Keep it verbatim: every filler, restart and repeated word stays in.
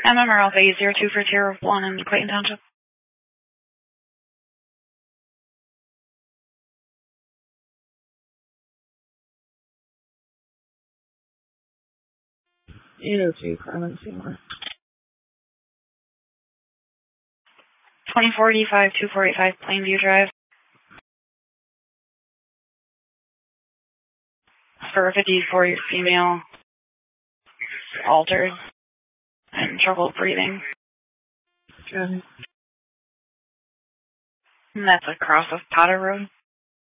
M M R Alpha eight zero two for Tier one in Clayton Township. eight oh two, Carmen Seymour. twenty-four D five two four eight five Plainview Drive. For a fifty-four female, altered and trouble breathing. Okay. And that's across of Potter Road.